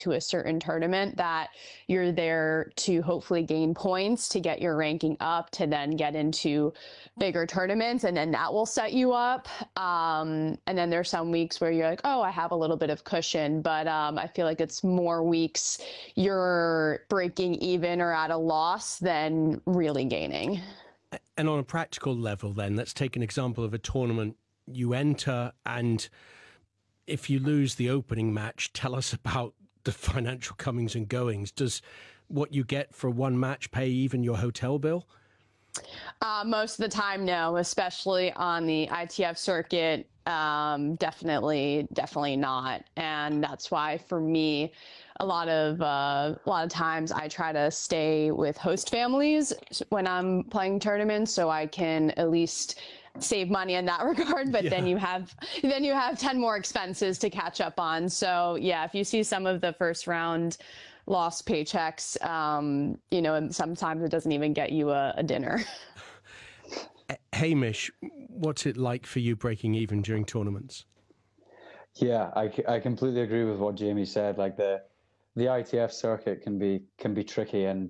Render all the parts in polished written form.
to a certain tournament, that you're there to hopefully gain points to get your ranking up to then get into bigger tournaments, and then that will set you up. And then there's some weeks where you're like, oh, I have a little bit of cushion, but I feel like it's more weeks you're breaking even or at a loss than really gaining. And on a practical level, then, let's take an example of a tournament you enter, and if you lose the opening match, tell us about the financial comings and goings. Does what you get for one match pay even your hotel bill? Most of the time, no, especially on the ITF circuit. Definitely not. And that's why for me, a lot of times I try to stay with host families when I'm playing tournaments, so I can at least save money in that regard. But then you have 10 more expenses to catch up on. So yeah, if you see some of the first round lost paychecks, and sometimes it doesn't even get you a dinner. Hamish, what's it like for you breaking even during tournaments? Yeah, I completely agree with what Jamie said. Like the ITF circuit can be tricky, and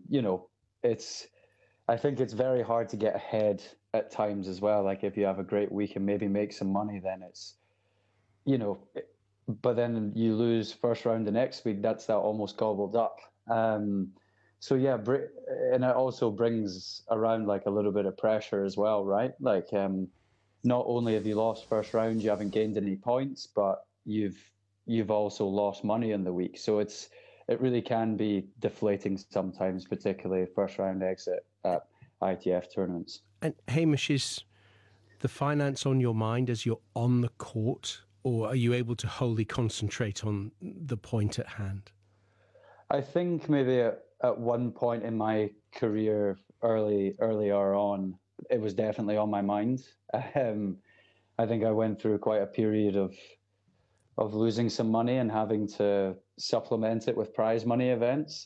I think it's very hard to get ahead at times as well. Like if you have a great week and maybe make some money, then it's, but then you lose first round the next week. That's that almost gobbled up. So yeah, and it also brings around like a little bit of pressure as well, right? Like not only have you lost first round, you haven't gained any points, but you've also lost money in the week. So it really can be deflating sometimes, particularly first round exit at ITF tournaments. And Hamish, is the finance on your mind as you're on the court, or are you able to wholly concentrate on the point at hand? I think maybe at one point in my career, earlier on, it was definitely on my mind. I think I went through quite a period of losing some money and having to supplement it with prize money events.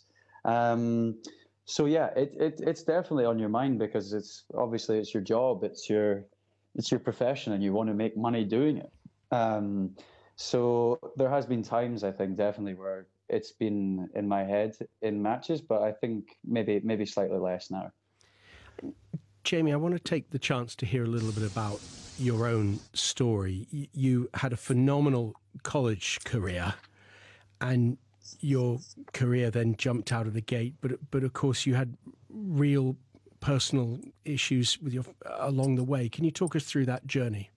So yeah, it's definitely on your mind, because it's your job, it's your profession, and you want to make money doing it. So there has been times, I think, definitely where it's been in my head in matches, but I think maybe slightly less now. Jamie, I want to take the chance to hear a little bit about your own story. You had a phenomenal college career, and your career then jumped out of the gate, but of course you had real personal issues with along the way. Can you talk us through that journey?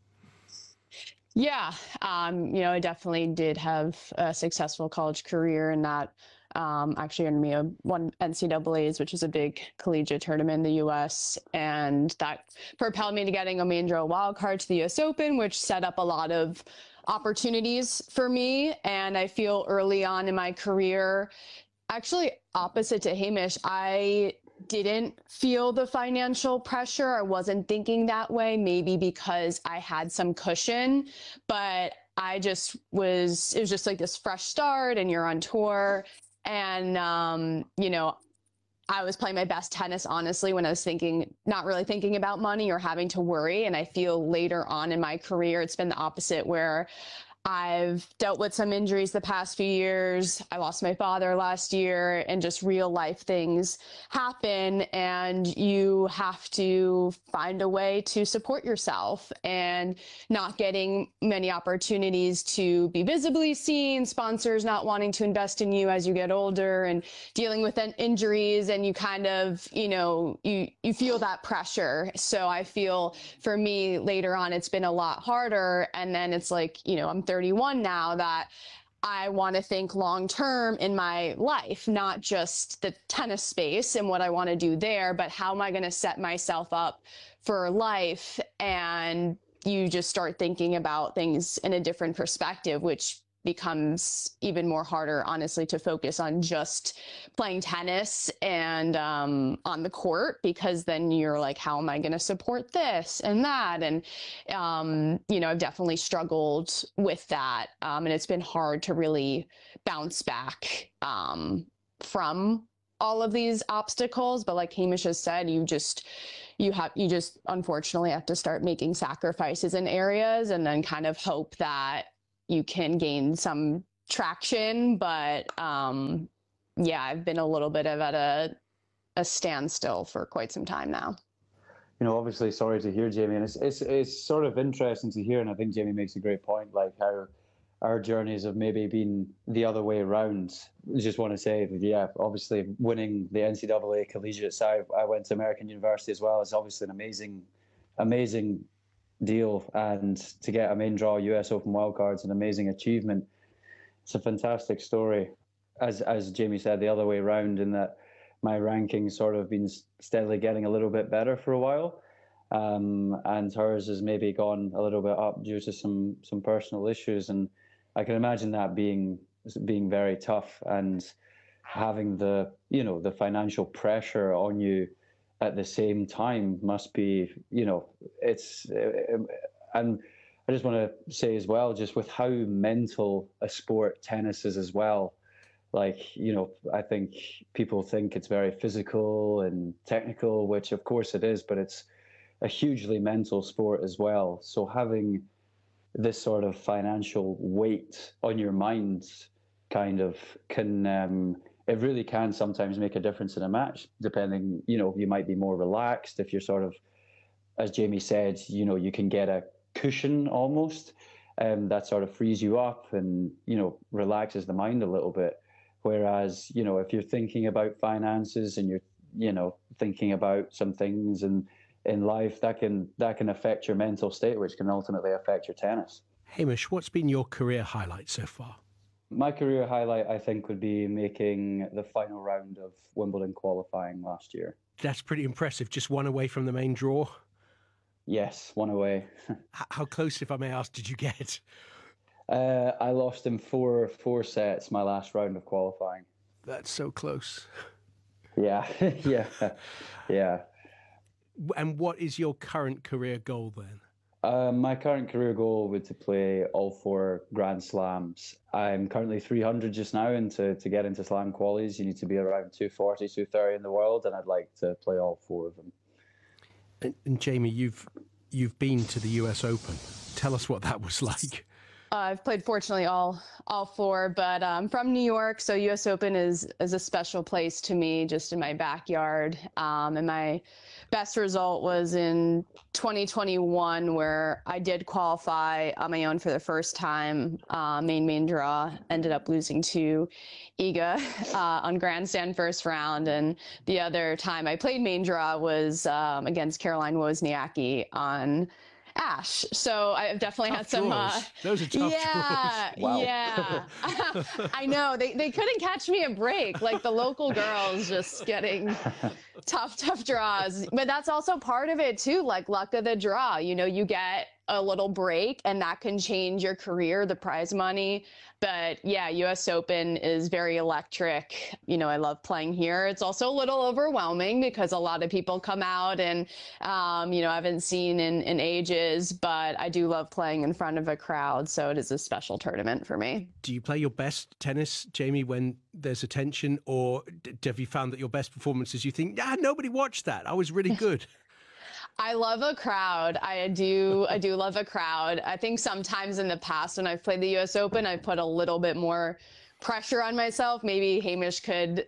Yeah, I definitely did have a successful college career, and that actually earned me one NCAAs, which is a big collegiate tournament in the U.S., and that propelled me to getting a main draw wild card to the U.S. Open, which set up a lot of opportunities for me. And I feel early on in my career, actually opposite to Hamish, I didn't feel the financial pressure. I wasn't thinking that way, maybe because I had some cushion, but it was just like this fresh start, and you're on tour. And, I was playing my best tennis, honestly, when I was not really thinking about money or having to worry. And I feel later on in my career, it's been the opposite, where I've dealt with some injuries the past few years. I lost my father last year, and just real life things happen, and you have to find a way to support yourself, and not getting many opportunities to be visibly seen, sponsors not wanting to invest in you as you get older, and dealing with injuries, and you kind of, you feel that pressure. So I feel for me later on, it's been a lot harder. And then it's like, I'm 31 now, that I want to think long term in my life, not just the tennis space and what I want to do there, but how am I going to set myself up for life? And you just start thinking about things in a different perspective, which becomes even more harder, honestly, to focus on just playing tennis and on the court, because then you're like, how am I going to support this and that? And, I've definitely struggled with that. And it's been hard to really bounce back from all of these obstacles. But like Hamish has said, you just unfortunately have to start making sacrifices in areas, and then kind of hope that you can gain some traction, but yeah, I've been a little bit of at a standstill for quite some time now. Obviously, sorry to hear, Jamie, and it's sort of interesting to hear, and I think Jamie makes a great point, like how our journeys have maybe been the other way around. I just want to say that, yeah, obviously winning the NCAA collegiate side, I went to American University as well. It's obviously an amazing deal, and to get a main draw US Open wildcard's an amazing achievement. It's a fantastic story. As Jamie said, the other way around, in that my ranking's sort of been steadily getting a little bit better for a while, and hers has maybe gone a little bit up due to some personal issues, and I can imagine that being very tough, and having the financial pressure on you at the same time must be, it's and I just want to say as well, just with how mental a sport tennis is as well. Like, I think people think it's very physical and technical, which of course it is, but it's a hugely mental sport as well. So having this sort of financial weight on your mind kind of it really can sometimes make a difference in a match, depending, you might be more relaxed if you're sort of, as Jamie said, you can get a cushion almost, that sort of frees you up and, relaxes the mind a little bit. Whereas, if you're thinking about finances and you're, thinking about some things in life, that can affect your mental state, which can ultimately affect your tennis. Hamish, what's been your career highlight so far? My career highlight, I think, would be making the final round of Wimbledon qualifying last year. That's pretty impressive. Just one away from the main draw? Yes, one away. How close, if I may ask, did you get? I lost in four sets my last round of qualifying. That's so close. Yeah, yeah. And what is your current career goal then? My current career goal would to play all 4 Grand Slams. I'm currently 300 just now, and to get into Slam qualies, you need to be around 240, 230 in the world, and I'd like to play all 4 of them. And Jamie, you've been to the US Open. Tell us what that was like. I've played, fortunately, all 4, but I'm from New York, so US Open is a special place to me, just in my backyard. And my best result was in 2021, where I did qualify on my own for the first time. Main draw, ended up losing to Iga on grandstand first round, and the other time I played main draw was against Caroline Wozniacki on Ash. So I've definitely had some those are tough draws. Wow. Yeah. I know they couldn't catch me a break, like the local girls just getting tough draws. But that's also part of it too, like luck of the draw. You get a little break and that can change your career, the prize money. But yeah, US Open is very electric. I love playing here. It's also a little overwhelming because a lot of people come out and, I haven't seen in ages, but I do love playing in front of a crowd. So it is a special tournament for me. Do you play your best tennis, Jamie, when there's attention, or have you found that your best performances, you think, nobody watched that, I was really good? I love a crowd. I do love a crowd. I think sometimes in the past when I've played the US Open, I put a little bit more pressure on myself. Maybe Hamish could,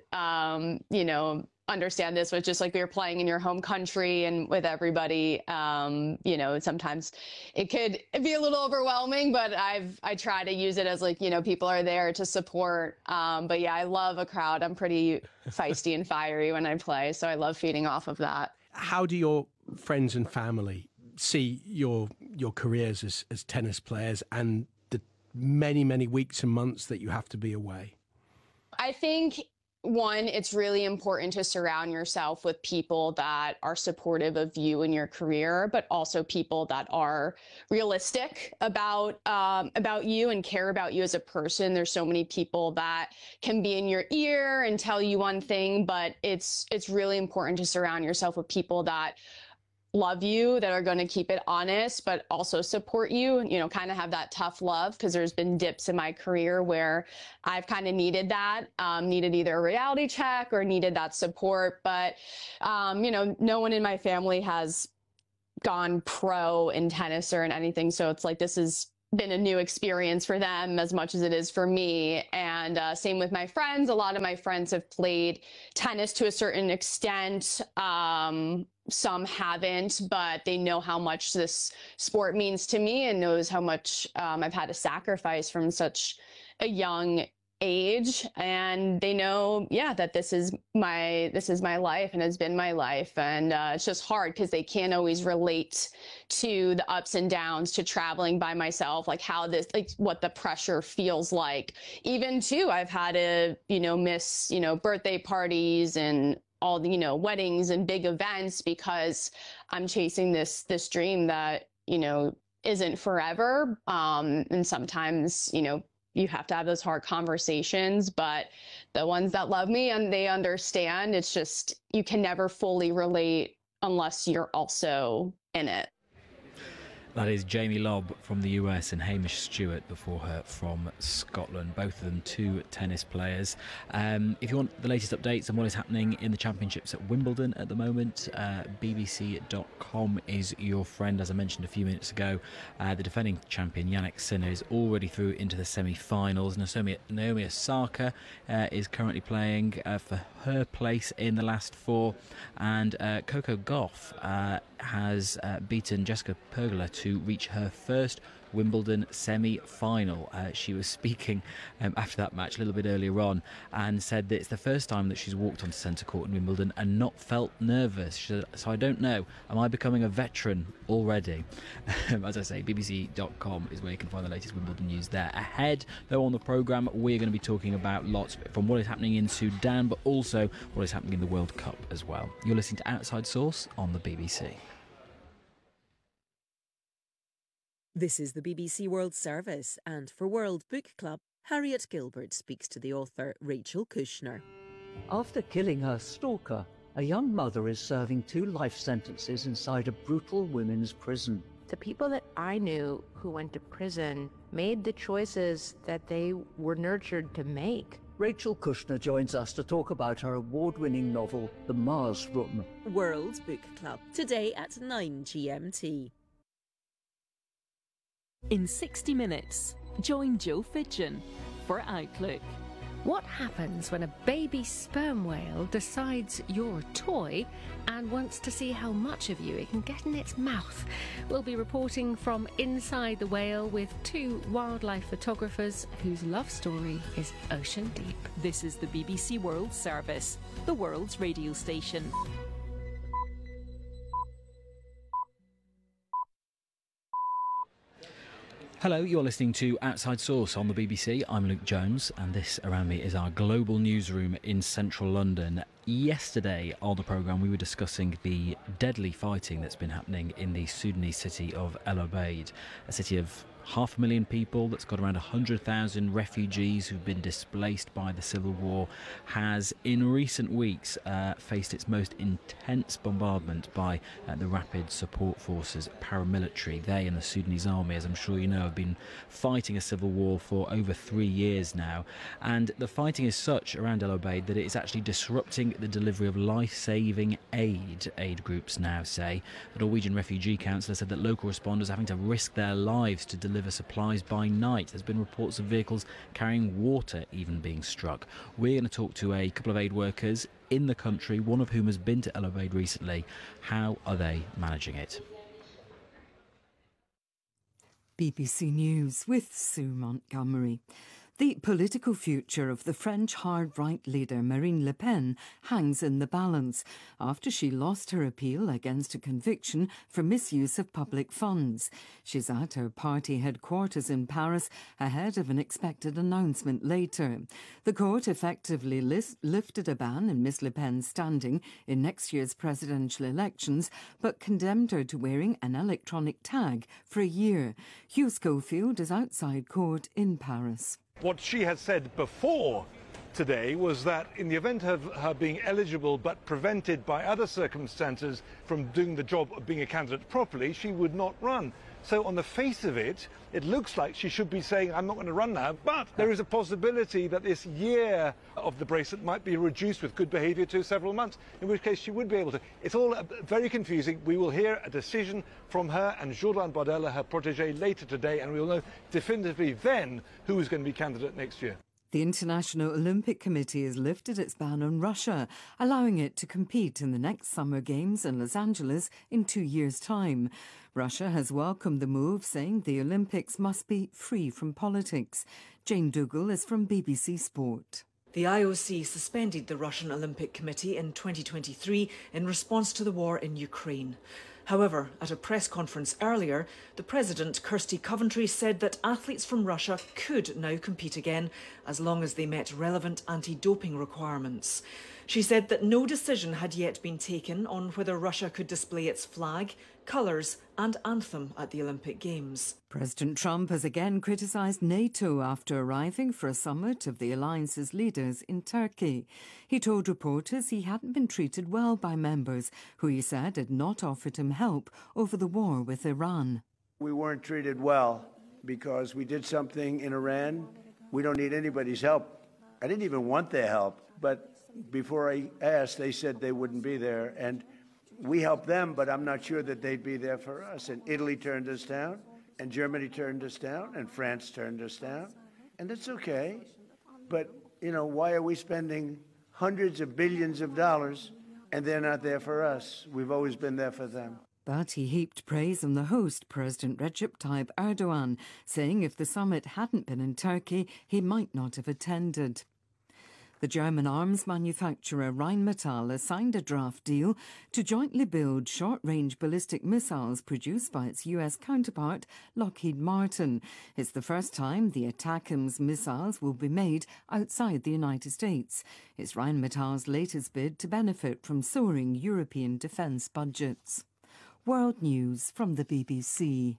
understand this, with just like we were playing in your home country and with everybody, sometimes it could be a little overwhelming, but I try to use it as like, people are there to support. But yeah, I love a crowd. I'm pretty feisty and fiery when I play, so I love feeding off of that. How do your friends and family see your careers as tennis players and the many weeks and months that you have to be away? I think, one, it's really important to surround yourself with people that are supportive of you and your career, but also people that are realistic about you and care about you as a person. There's so many people that can be in your ear and tell you one thing, but it's really important to surround yourself with people that love you, that are going to keep it honest, but also support you, kind of have that tough love, because there's been dips in my career where I've kind of needed that, needed either a reality check or needed that support. But, no one in my family has gone pro in tennis or in anything. So it's like, this is been a new experience for them as much as it is for me. And same with my friends. A lot of my friends have played tennis to a certain extent. Some haven't, but they know how much this sport means to me and knows how much I've had to sacrifice from such a young age, and they know, yeah, that this is my life and has been my life. And it's just hard because they can't always relate to the ups and downs, to traveling by myself, like how this, like what the pressure feels like. Even too, I've had to, miss, birthday parties and all the, weddings and big events because I'm chasing this dream that, isn't forever. And sometimes, you have to have those hard conversations, but the ones that love me and they understand, it's just, you can never fully relate unless you're also in it. That is Jamie Lobb from the US and Hamish Stewart before her from Scotland, both of them two tennis players. If you want the latest updates on what is happening in the championships at Wimbledon at the moment, bbc.com is your friend. As I mentioned a few minutes ago, the defending champion Jannik Sinner is already through into the semi-finals. Naomi Osaka is currently playing for her place in the last four, and Coco Gauff has beaten Jessica Pegula to reach her first Wimbledon semi-final. She was speaking after that match a little bit earlier on and said that it's the first time that she's walked onto centre court in Wimbledon and not felt nervous. She said, so I don't know, am I becoming a veteran already? As I say, bbc.com is where you can find the latest Wimbledon news there. Ahead, though, on the programme, we're going to be talking about lots from what is happening in Sudan, but also what is happening in the World Cup as well. You're listening to Outside Source on the BBC. This is the BBC World Service, and for World Book Club, Harriet Gilbert speaks to the author Rachel Kushner. After killing her stalker, a young mother is serving 2 life sentences inside a brutal women's prison. The people that I knew who went to prison made the choices that they were nurtured to make. Rachel Kushner joins us to talk about her award-winning novel, The Mars Room. World Book Club, today at 9 GMT. In 60 minutes, join Joe Fidgen for Outlook. What happens when a baby sperm whale decides you're a toy and wants to see how much of you it can get in its mouth? We'll be reporting from inside the whale with 2 wildlife photographers whose love story is ocean deep. This is the BBC World Service, the world's radio station. Hello, you're listening to Outside Source on the BBC. I'm Luke Jones, and this around me is our global newsroom in central London. Yesterday on the programme, we were discussing the deadly fighting that's been happening in the Sudanese city of El Obeid, a city of 500,000 people that's got around 100,000 refugees who've been displaced by the civil war, has in recent weeks faced its most intense bombardment by the Rapid Support Forces paramilitary. They and the Sudanese army, as I'm sure you know, have been fighting a civil war for over 3 years now, and the fighting is such around El Obeid that it is actually disrupting the delivery of life-saving aid. Aid groups now say. The Norwegian Refugee Council said that local responders are having to risk their lives to deliver supplies by night. There's been reports of vehicles carrying water even being struck. We're going to talk to a couple of aid workers in the country, one of whom has been to El Obeid recently. How are they managing it? BBC News with Sue Montgomery. The political future of the French hard-right leader Marine Le Pen hangs in the balance after she lost her appeal against a conviction for misuse of public funds. She's at her party headquarters in Paris ahead of an expected announcement later. The court effectively lifted a ban on Ms Le Pen's standing in next year's presidential elections, but condemned her to wearing an electronic tag for a year. Hugh Schofield is outside court in Paris. What she has said before today was that in the event of her being eligible but prevented by other circumstances from doing the job of being a candidate properly, she would not run. So on the face of it, it looks like she should be saying, I'm not going to run now, but there is a possibility that this year of the bracelet might be reduced with good behaviour to several months, in which case she would be able to. It's all very confusing. We will hear a decision from her and Jordan Bardella, her protégé, later today, and we will know definitively then who is going to be candidate next year. The International Olympic Committee has lifted its ban on Russia, allowing it to compete in the next Summer Games in Los Angeles in 2 years' time. Russia has welcomed the move, saying the Olympics must be free from politics. Jane Dougal is from BBC Sport. The IOC suspended the Russian Olympic Committee in 2023 in response to the war in Ukraine. However, at a press conference earlier, the president, Kirsty Coventry, said that athletes from Russia could now compete again as long as they met relevant anti-doping requirements. She said that no decision had yet been taken on whether Russia could display its flag, colours and anthem at the Olympic Games. President Trump has again criticised NATO after arriving for a summit of the alliance's leaders in Turkey. He told reporters he hadn't been treated well by members who he said had not offered him help over the war with Iran. We weren't treated well because we did something in Iran. We don't need anybody's help. I didn't even want their help, but before I asked, they said they wouldn't be there. And we helped them, but I'm not sure that they'd be there for us. And Italy turned us down, and Germany turned us down, and France turned us down. And it's okay. But, you know, why are we spending hundreds of billions of dollars and they're not there for us? We've always been there for them. But he heaped praise on the host, President Recep Tayyip Erdogan, saying if the summit hadn't been in Turkey, he might not have attended. The German arms manufacturer Rheinmetall has signed a draft deal to jointly build short-range ballistic missiles produced by its US counterpart, Lockheed Martin. It's the first time the ATACMS missiles will be made outside the United States. It's Rheinmetall's latest bid to benefit from soaring European defence budgets. World News from the BBC.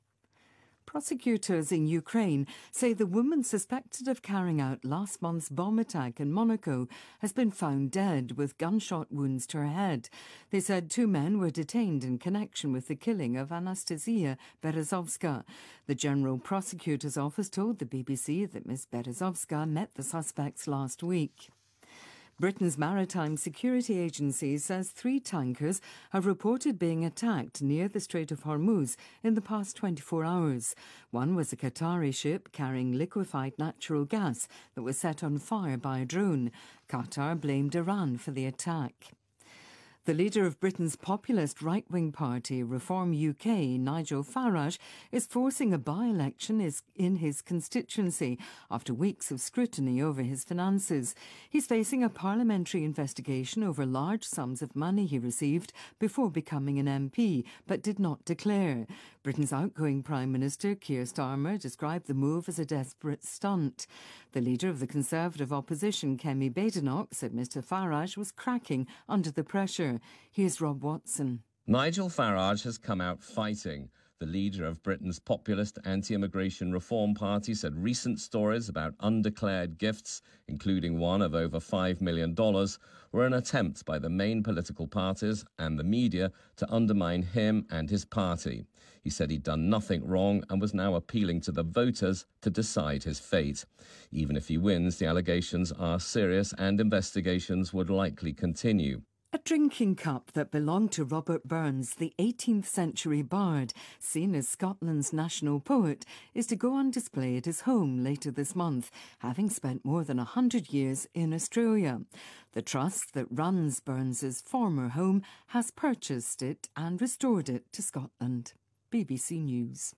Prosecutors in Ukraine say the woman suspected of carrying out last month's bomb attack in Monaco has been found dead with gunshot wounds to her head. They said 2 men were detained in connection with the killing of Anastasia Berezovska. The General Prosecutor's Office told the BBC that Ms. Berezovska met the suspects last week. Britain's Maritime Security Agency says 3 tankers have reported being attacked near the Strait of Hormuz in the past 24 hours. One was a Qatari ship carrying liquefied natural gas that was set on fire by a drone. Qatar blamed Iran for the attack. The leader of Britain's populist right-wing party, Reform UK, Nigel Farage, is forcing a by-election in his constituency after weeks of scrutiny over his finances. He's facing a parliamentary investigation over large sums of money he received before becoming an MP, but did not declare. Britain's outgoing Prime Minister, Keir Starmer, described the move as a desperate stunt. The leader of the Conservative opposition, Kemi Badenoch, said Mr Farage was cracking under the pressure. Here's Rob Watson. Nigel Farage has come out fighting. The leader of Britain's populist anti-immigration reform party said recent stories about undeclared gifts, including one of over $5 million, were an attempt by the main political parties and the media to undermine him and his party. He said he'd done nothing wrong and was now appealing to the voters to decide his fate. Even if he wins, the allegations are serious and investigations would likely continue. A drinking cup that belonged to Robert Burns, the 18th century bard, seen as Scotland's national poet, is to go on display at his home later this month, having spent more than 100 years in Australia. The trust that runs Burns's former home has purchased it and restored it to Scotland. BBC News.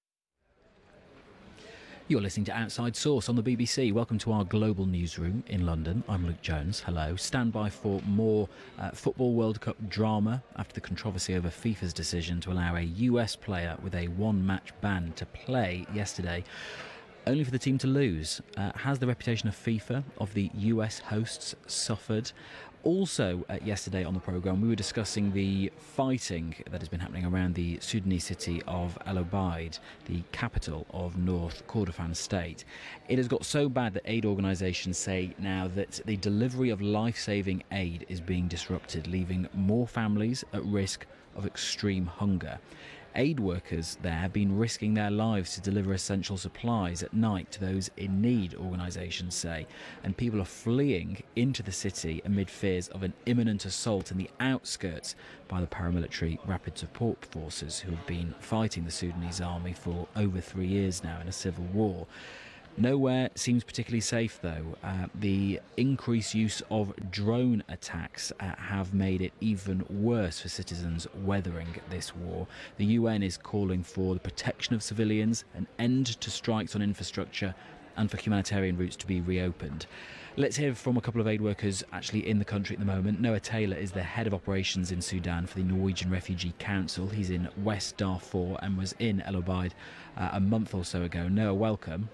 You're listening to Outside Source on the BBC. Welcome to our global newsroom in London. I'm Luke Jones. Hello. Stand by for more Football World Cup drama after the controversy over FIFA's decision to allow a US player with a one-match ban to play yesterday. only for the team to lose. Has the reputation of FIFA, of the US hosts, suffered? Also, yesterday on the programme, we were discussing the fighting that has been happening around the Sudanese city of El Obeid, the capital of North Kordofan state. It has got so bad that aid organisations say now that the delivery of life-saving aid is being disrupted, leaving more families at risk of extreme hunger. Aid workers there have been risking their lives to deliver essential supplies at night to those in need, organisations say, and people are fleeing into the city amid fears of an imminent assault in the outskirts by the paramilitary Rapid Support Forces, who have been fighting the Sudanese army for over 3 years now in a civil war. Nowhere seems particularly safe, though. The increased use of drone attacks have made it even worse for citizens weathering this war. The UN is calling for the protection of civilians, an end to strikes on infrastructure, and for humanitarian routes to be reopened. Let's hear from a couple of aid workers actually in the country at the moment. Noah Taylor is the head of operations in Sudan for the Norwegian Refugee Council. He's in West Darfur and was in El Obeid a month or so ago. Noah, welcome.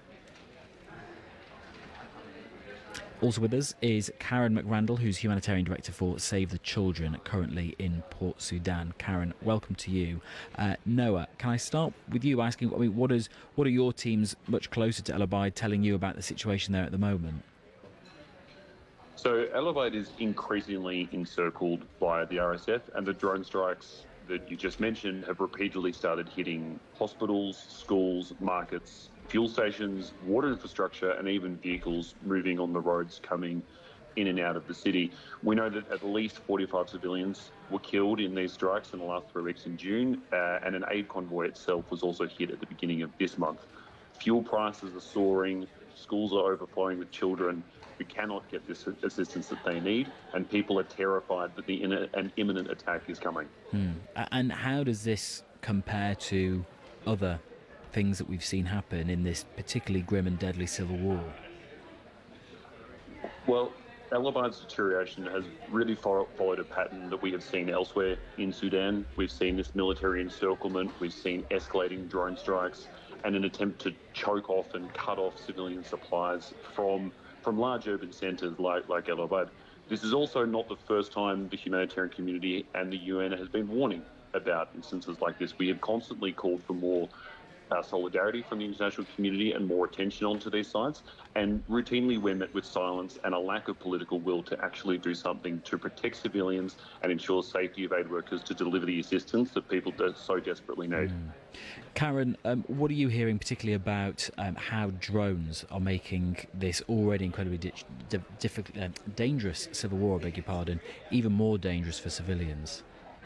Also with us is Karen McRandall, who's Humanitarian Director for Save the Children, currently in Port Sudan. Karen, welcome to you. Noah, can I start with you asking, what are your teams much closer to El Obeid telling you about the situation there at the moment? So El Obeid is increasingly encircled by the RSF, and the drone strikes that you just mentioned have repeatedly started hitting hospitals, schools, markets, fuel stations, water infrastructure, and even vehicles moving on the roads coming in and out of the city. We know that at least 45 civilians were killed in these strikes in the last 3 weeks in June, and an aid convoy itself was also hit at the beginning of this month. Fuel prices are soaring, schools are overflowing with children who cannot get this assistance that they need, and people are terrified that an imminent attack is coming. And how does this compare to other things that we've seen happen in this particularly grim and deadly civil war? Well, El Obeid's deterioration has really followed a pattern that we have seen elsewhere in Sudan. We've seen this military encirclement, we've seen escalating drone strikes, and an attempt to choke off and cut off civilian supplies from large urban centres like El Obeid. This is also not the first time the humanitarian community and the UN has been warning about instances like this. We have constantly called for more solidarity from the international community and more attention onto these sites, and routinely we're met with silence and a lack of political will to actually do something to protect civilians and ensure safety of aid workers to deliver the assistance that people so desperately need. Karen, what are you hearing particularly about how drones are making this already incredibly dangerous civil war, even more dangerous for civilians?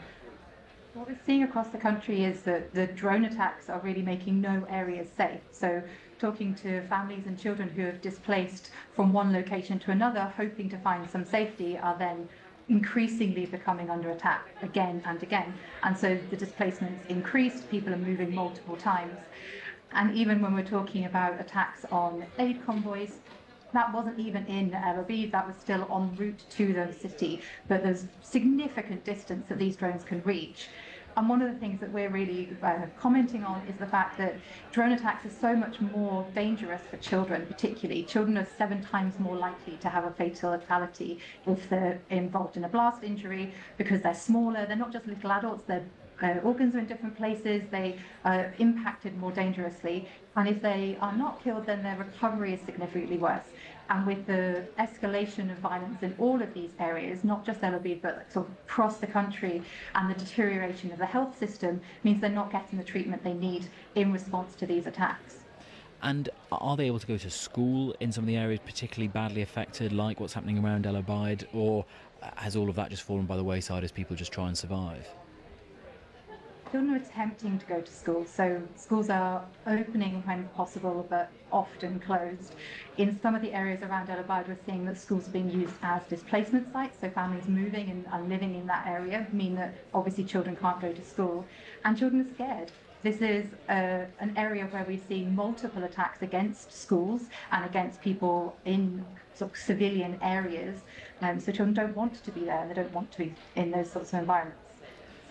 What we're seeing across the country is that the drone attacks are really making no areas safe. So talking to families and children who have displaced from one location to another, hoping to find some safety, are then increasingly becoming under attack again and again. And so the displacements increased, people are moving multiple times. And even when we're talking about attacks on aid convoys, that wasn't even in El Obeid, that was still en route to the city. But there's significant distance that these drones can reach. And one of the things that we're really commenting on is the fact that drone attacks are so much more dangerous for children, particularly. Children are 7 times more likely to have a fatality if they're involved in a blast injury, because they're smaller. They're not just little adults, their organs are in different places, they are impacted more dangerously. And if they are not killed, then their recovery is significantly worse. And with the escalation of violence in all of these areas, not just El Obeid, but sort of across the country, and the deterioration of the health system means they're not getting the treatment they need in response to these attacks. And are they able to go to school in some of the areas particularly badly affected, like what's happening around El Obeid, or has all of that just fallen by the wayside as people just try and survive? Children are attempting to go to school, so schools are opening when possible but often closed. In some of the areas around El Obeid, we're seeing that schools are being used as displacement sites, so families moving and living in that area mean that obviously children can't go to school, and children are scared. This is an area where we've seen multiple attacks against schools and against people in sort of civilian areas, so children don't want to be there, they don't want to be in those sorts of environments.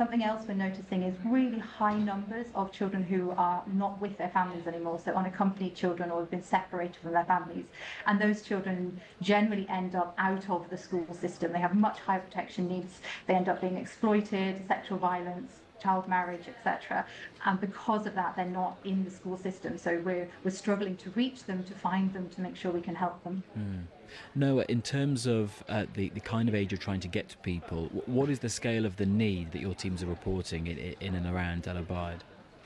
Something else we're noticing is really high numbers of children who are not with their families anymore, so unaccompanied children or have been separated from their families. And those children generally end up out of the school system. They have much higher protection needs. They end up being exploited, sexual violence, child marriage, etc. And because of that, they're not in the school system. So we're struggling to reach them, to find them, to make sure we can help them. Noah, in terms of the kind of aid you're trying to get to people, what is the scale of the need that your teams are reporting in and around El Obeid?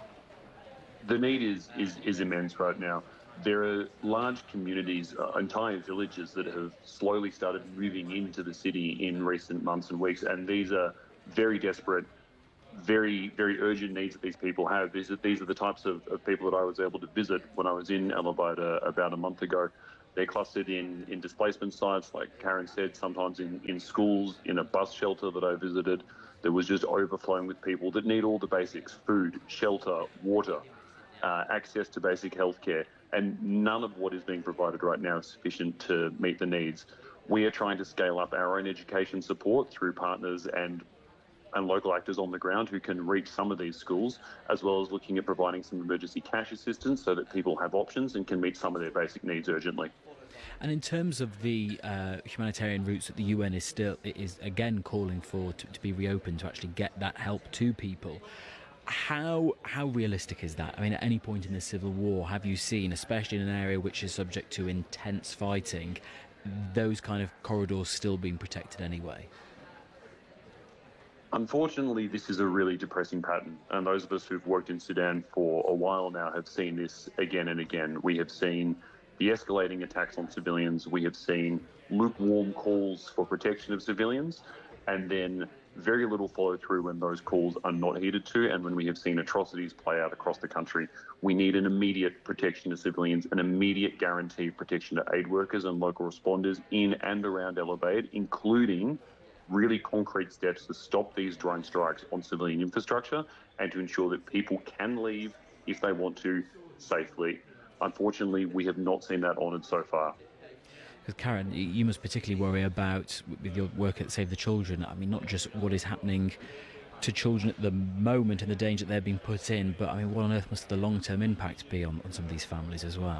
The need is immense right now. There are large communities, entire villages that have slowly started moving into the city in recent months and weeks, and these are very desperate, very, very urgent needs that these people have. These are the types of people that I was able to visit when I was in El Obeid about a month ago. They're clustered in displacement sites, like Karen said, sometimes in schools, in a bus shelter that I visited. That was just overflowing with people that need all the basics: food, shelter, water, access to basic healthcare. And none of what is being provided right now is sufficient to meet the needs. We are trying to scale up our own education support through partners and local actors on the ground who can reach some of these schools, as well as looking at providing some emergency cash assistance so that people have options and can meet some of their basic needs urgently. And in terms of the humanitarian routes that the UN is again calling for to be reopened, to actually get that help to people, how realistic is that? I mean, at any point in the civil war, have you seen, especially in an area which is subject to intense fighting, those kind of corridors still being protected anyway? Unfortunately, this is a really depressing pattern, and those of us who've worked in Sudan for a while now have seen this again and again. We have seen the escalating attacks on civilians. We have seen lukewarm calls for protection of civilians, and then very little follow through when those calls are not heeded to, and when we have seen atrocities play out across the country. We need an immediate protection of civilians, an immediate guarantee of protection to aid workers and local responders in and around El Obeid, including really concrete steps to stop these drone strikes on civilian infrastructure and to ensure that people can leave if they want to safely. Unfortunately, we have not seen that honoured so far. Because Karen, you must particularly worry about, with your work at Save the Children, I mean, not just what is happening to children at the moment and the danger that they're being put in, but I mean, what on earth must the long-term impact be on some of these families as well?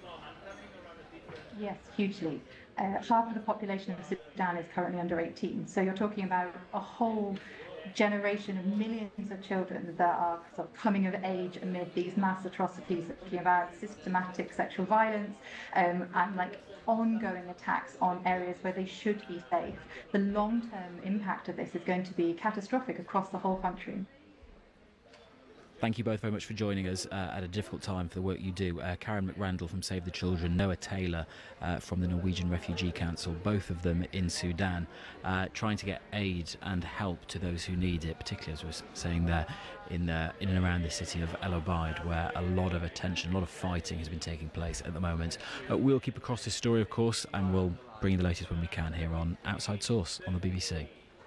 Yes, hugely. Half of the population of Sudan is currently under 18. So you're talking about a whole generation of millions of children that are sort of coming of age amid these mass atrocities, talking about systematic sexual violence and like ongoing attacks on areas where they should be safe. The long-term impact of this is going to be catastrophic across the whole country. Thank you both very much for joining us at a difficult time for the work you do. Karen McRandall from Save the Children, Noah Taylor from the Norwegian Refugee Council, both of them in Sudan, trying to get aid and help to those who need it, particularly, as we were saying there, in and around the city of El Obeid, where a lot of attention, a lot of fighting has been taking place at the moment. We'll keep across this story, of course, and we'll bring you the latest when we can here on Outside Source on the BBC.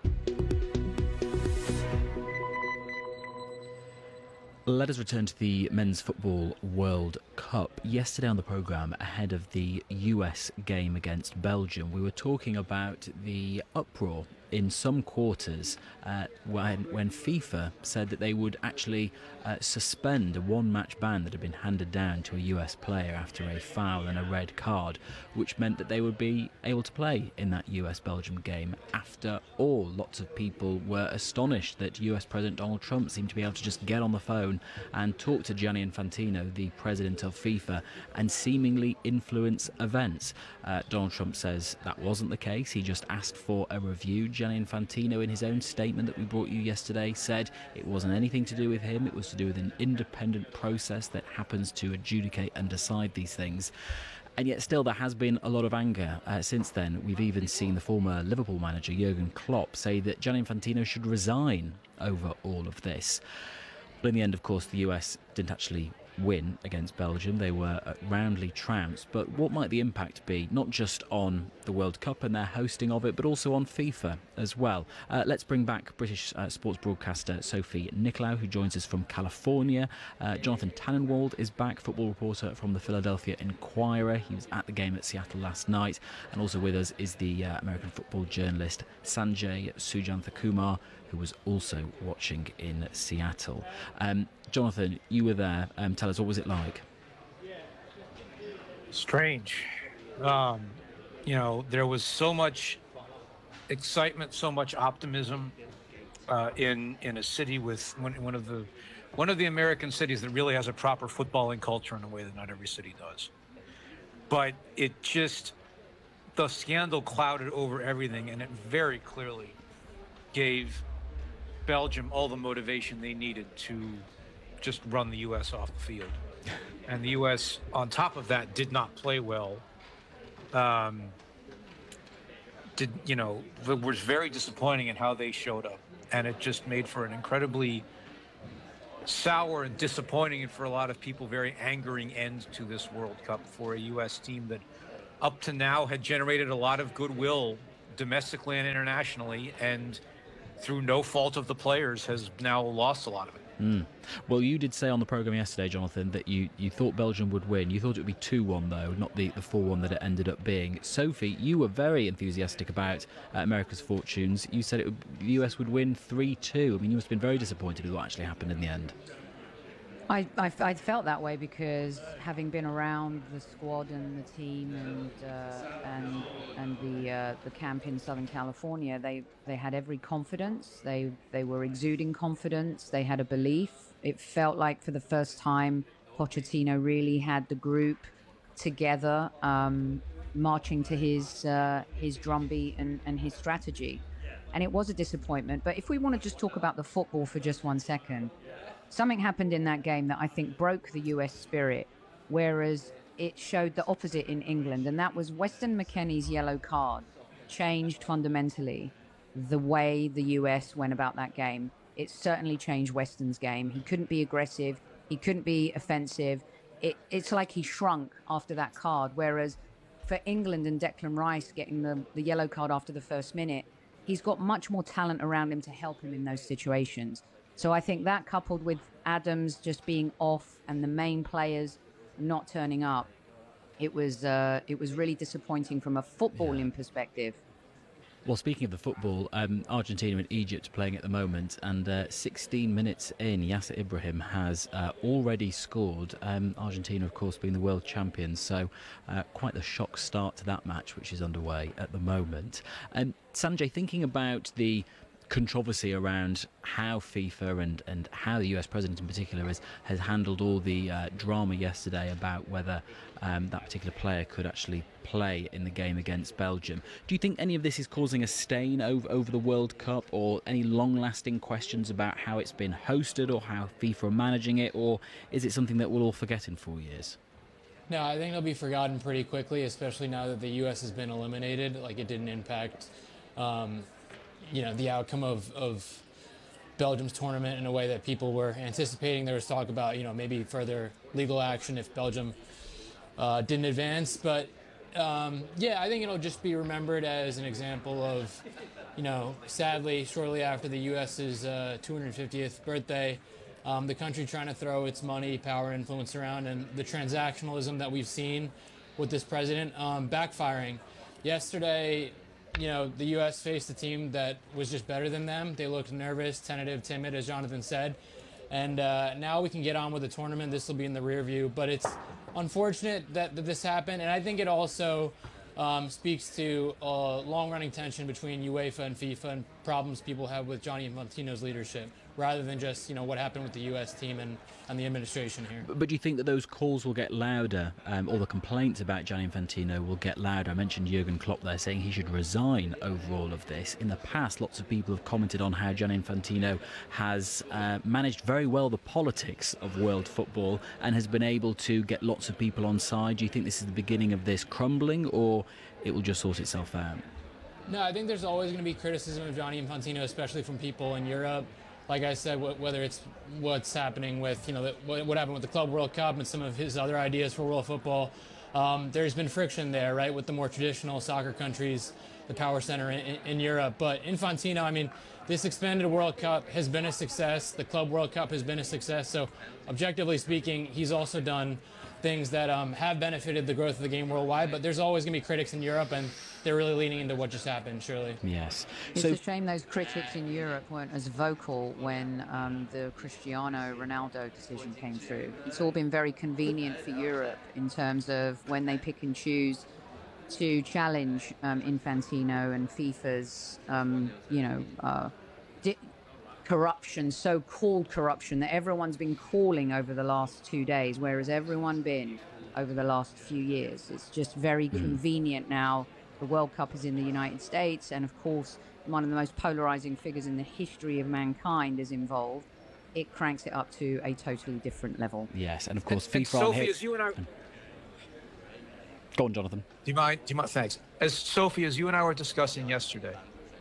Let us return to the Men's Football World Cup. Yesterday on the programme, ahead of the US game against Belgium, we were talking about the uproar in some quarters when FIFA said that they would actually suspend a one-match ban that had been handed down to a US player after a foul and a red card, which meant that they would be able to play in that US-Belgium game. After all, lots of people were astonished that US President Donald Trump seemed to be able to just get on the phone and talk to Gianni Infantino, the president of FIFA, and seemingly influence events. Donald Trump says that wasn't the case. He just asked for a review. Gianni Infantino, in his own statement that we brought you yesterday, said it wasn't anything to do with him. It was to do with an independent process that happens to adjudicate and decide these things. And yet still there has been a lot of anger since then. We've even seen the former Liverpool manager Jurgen Klopp say that Gianni Infantino should resign over all of this. But in the end, of course, the US didn't actually win against Belgium. They were roundly trounced. But what might the impact be, not just on the World Cup and their hosting of it, but also on FIFA as well? Let's bring back British sports broadcaster Sophie Nicolau, who joins us from California. Jonathan Tannenwald is back, football reporter from the Philadelphia Inquirer. He was at the game at Seattle last night. And also with us is the American football journalist Sanjay Sujanthakumar, who was also watching in Seattle. Jonathan, you were there. Tell us, what was it like? Strange. You know, there was so much excitement, so much optimism in a city with one of the American cities that really has a proper footballing culture in a way that not every city does. But it just, the scandal clouded over everything, and it very clearly gave Belgium all the motivation they needed to just run the U.S. off the field. And the U.S., on top of that, did not play well. It was very disappointing in how they showed up. And it just made for an incredibly sour and disappointing, and for a lot of people, very angering end to this World Cup for a U.S. team that up to now had generated a lot of goodwill domestically and internationally, and through no fault of the players has now lost a lot of it. Well, you did say on the programme yesterday, Jonathan, that you thought Belgium would win. You thought it would be 2-1, though, not the 4-1 that it ended up being. Sophie, you were very enthusiastic about America's fortunes. You said the US would win 3-2. I mean, you must have been very disappointed with what actually happened in the end. I felt that way because having been around the squad and the team and the camp in Southern California, they had every confidence. They were exuding confidence. They had a belief. It felt like for the first time, Pochettino really had the group together, marching to his drumbeat and his strategy. And it was a disappointment. But if we want to just talk about the football for just 1 second, something happened in that game that I think broke the US spirit, whereas it showed the opposite in England, and that was Weston McKennie's yellow card changed fundamentally the way the US went about that game. It certainly changed Weston's game. He couldn't be aggressive. He couldn't be offensive. It's like he shrunk after that card, whereas for England and Declan Rice getting the yellow card after the first minute, he's got much more talent around him to help him in those situations. So I think that, coupled with Adams just being off and the main players not turning up, it was really disappointing from a footballing perspective. Well, speaking of the football, Argentina and Egypt are playing at the moment, and 16 minutes in, Yasser Ibrahim has already scored. Argentina, of course, being the world champions, so quite the shock start to that match, which is underway at the moment. Sanjay, thinking about the controversy around how FIFA and how the US president in particular has handled all the drama yesterday about whether that particular player could actually play in the game against Belgium. Do you think any of this is causing a stain over the World Cup, or any long-lasting questions about how it's been hosted or how FIFA are managing it, or is it something that we'll all forget in 4 years? No, I think it'll be forgotten pretty quickly, especially now that the US has been eliminated. Like, it didn't impact the outcome of Belgium's tournament in a way that people were anticipating. There was talk about, maybe further legal action if Belgium didn't advance. But, I think it'll just be remembered as an example of, sadly, shortly after the U.S.'s 250th birthday, the country trying to throw its money, power, influence around, and the transactionalism that we've seen with this president backfiring. Yesterday, the U.S. faced a team that was just better than them. They looked nervous, tentative, timid, as Jonathan said. And now we can get on with the tournament. This will be in the rear view. But it's unfortunate that this happened. And I think it also speaks to a long-running tension between UEFA and FIFA and problems people have with Gianni Infantino's leadership, rather than just, what happened with the U.S. team and the administration here. But do you think that those calls will get louder, or the complaints about Gianni Infantino will get louder? I mentioned Jurgen Klopp there saying he should resign over all of this. In the past, lots of people have commented on how Gianni Infantino has managed very well the politics of world football and has been able to get lots of people on side. Do you think this is the beginning of this crumbling, or it will just sort itself out? No, I think there's always going to be criticism of Gianni Infantino, especially from people in Europe. like I said, whether it's what's happening with, what happened with the Club World Cup and some of his other ideas for world football, there's been friction there, right, with the more traditional soccer countries, the power center in Europe. But Infantino, I mean, this expanded World Cup has been a success. The Club World Cup has been a success. So objectively speaking, he's also done things that have benefited the growth of the game worldwide. But there's always going to be critics in Europe, and they're really leaning into what just happened, surely. Yes. It's a shame those critics in Europe weren't as vocal when the Cristiano Ronaldo decision came through. It's all been very convenient for Europe in terms of when they pick and choose to challenge Infantino and FIFA's, corruption, so-called corruption that everyone's been calling over the last 2 days, whereas everyone been over the last few years. It's just very convenient now. The World Cup is in the United States, and of course, one of the most polarizing figures in the history of mankind is involved. It cranks it up to a totally different level. Yes, and of course, and FIFA. Sophie, as you and I. Go on, Jonathan. Do you mind? Thanks. As Sophie, as you and I were discussing yesterday,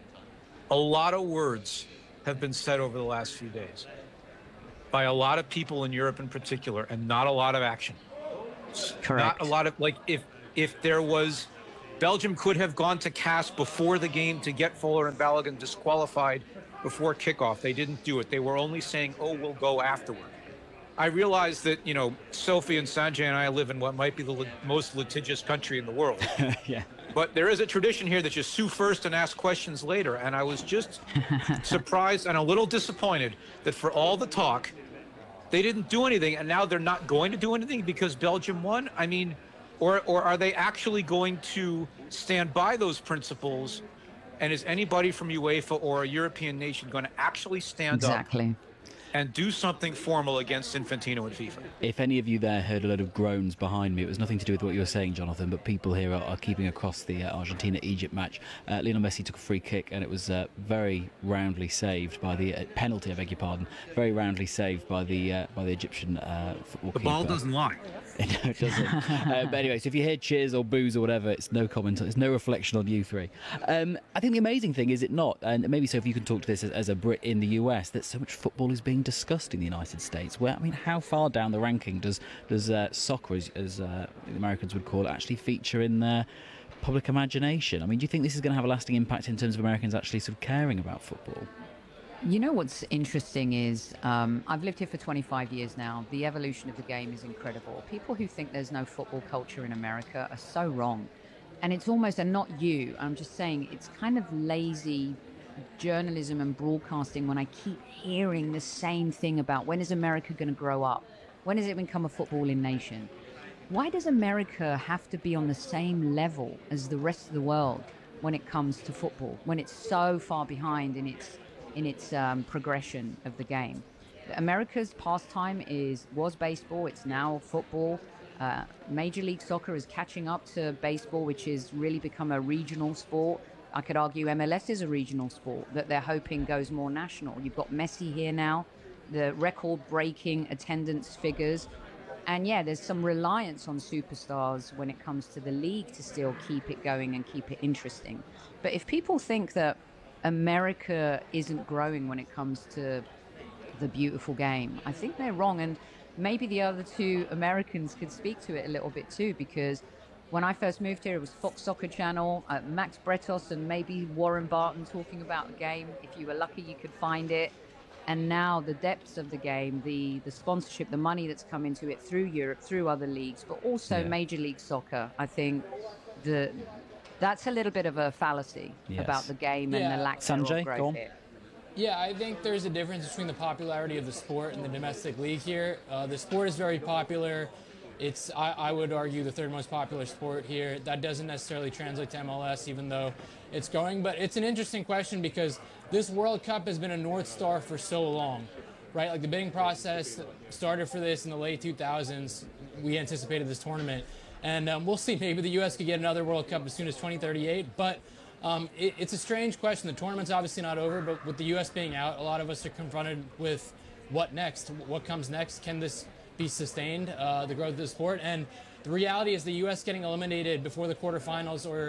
a lot of words have been said over the last few days by a lot of people in Europe in particular, and not a lot of action. Correct. Not a lot of, like, if there was, Belgium could have gone to cast before the game to get Fuller and Balogun disqualified before kickoff. They didn't do it. They were only saying, oh, we'll go afterward. I realize that, Sophie and Sanjay and I live in what might be the most litigious country in the world. Yeah. But there is a tradition here that you sue first and ask questions later. And I was just surprised and a little disappointed that for all the talk, they didn't do anything. And now they're not going to do anything because Belgium won. I mean, or are they actually going to stand by those principles? And is anybody from UEFA or a European nation going to actually stand up and do something formal against Infantino and FIFA? If any of you there heard a load of groans behind me, it was nothing to do with what you were saying, Jonathan, but people here are keeping across the Argentina-Egypt match. Lionel Messi took a free kick, and it was very roundly saved by the penalty, I beg your pardon, very roundly saved by the Egyptian football keeper. The ball doesn't lie. No, it doesn't. But anyway, so if you hear cheers or boos or whatever, it's no comment, it's no reflection on you three. I think the amazing thing, is it not, and maybe so if you can talk to this as a Brit in the US, that so much football is being discussed in the United States. Where, I mean, how far down the ranking does soccer, as the Americans would call it, actually feature in their public imagination? I mean, do you think this is going to have a lasting impact in terms of Americans actually sort of caring about football? You know what's interesting is, I've lived here for 25 years now. The evolution of the game is incredible. People who think there's no football culture in America are so wrong. And it's almost, and not you, I'm just saying, it's kind of lazy journalism and broadcasting when I keep hearing the same thing about when is America going to grow up? When does it become a footballing nation? Why does America have to be on the same level as the rest of the world when it comes to football, when it's so far behind in its progression of the game? America's pastime was baseball. It's now football. Major League Soccer is catching up to baseball, which has really become a regional sport. I could argue MLS is a regional sport that they're hoping goes more national. You've got Messi here now, the record-breaking attendance figures. And yeah, there's some reliance on superstars when it comes to the league to still keep it going and keep it interesting. But if people think that America isn't growing when it comes to the beautiful game, I think they're wrong. And maybe the other two Americans could speak to it a little bit too, because when I first moved here, it was Fox Soccer Channel, Max Bretos and maybe Warren Barton talking about the game. If you were lucky, you could find it. And now the depths of the game, the sponsorship, the money that's come into it through Europe, through other leagues, but also Major League Soccer, I think that's a little bit of a fallacy about the game and the lack of growth here. Yeah, I think there's a difference between the popularity of the sport and the domestic league here. The sport is very popular. It's, I would argue, the third most popular sport here. That doesn't necessarily translate to MLS, even though it's going. But it's an interesting question because this World Cup has been a North Star for so long, right? Like the bidding process started for this in the late 2000s. We anticipated this tournament. And we'll see, maybe the U.S. could get another World Cup as soon as 2038. But it's a strange question. The tournament's obviously not over, but with the U.S. being out, a lot of us are confronted with what next? What comes next? Can this be sustained, the growth of the sport? And the reality is the U.S. getting eliminated before the quarterfinals or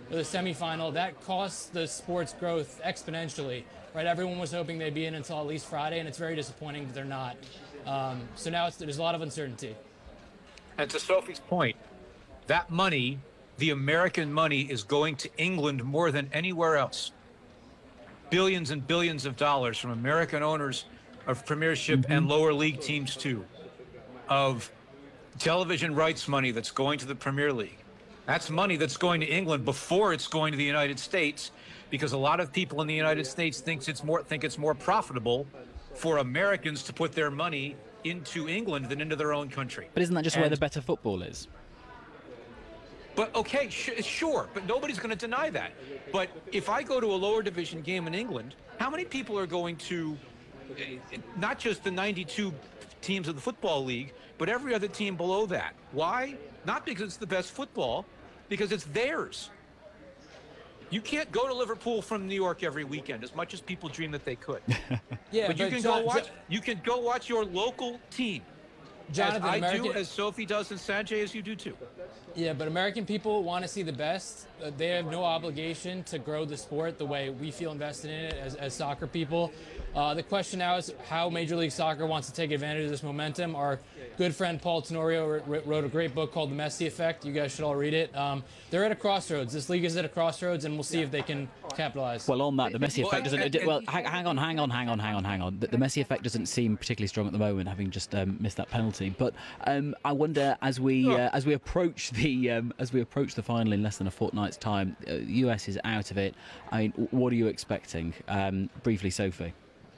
or the semifinal, that costs the sport's growth exponentially, right? Everyone was hoping they'd be in until at least Friday, and it's very disappointing that they're not. So now there's a lot of uncertainty. And to Sophie's point, that money, the American money, is going to England more than anywhere else. Billions and billions of dollars from American owners of Premiership and lower league teams too, of television rights money that's going to the Premier League. That's money that's going to England before it's going to the United States, because a lot of people in the United States think it's more profitable for Americans to put their money into England than into their own country. But isn't that just where the better football is? But okay, sure, but nobody's going to deny that. But if I go to a lower division game in England, how many people are going to not just the 92 teams of the Football League, but every other team below that? Why? Not because it's the best football, because it's theirs. You can't go to Liverpool from New York every weekend, as much as people dream that they could. Yeah, but you can go watch your local team. Jonathan, as I do, as Sophie does, and Sanjay, as you do too. Yeah, but American people want to see the best. They have no obligation to grow the sport the way we feel invested in it as soccer people. The question now is how Major League Soccer wants to take advantage of this momentum. Our good friend Paul Tenorio wrote a great book called The Messi Effect. You guys should all read it. They're at a crossroads. This league is at a crossroads, and we'll see if they can capitalize. Well, on that, the Messi effect doesn't... Well, hang on. The Messi effect doesn't seem particularly strong at the moment, having just missed that penalty. But I wonder, as we approach the final in less than a fortnight's time, the US is out of it. I mean, what are you expecting? Briefly, Sophie.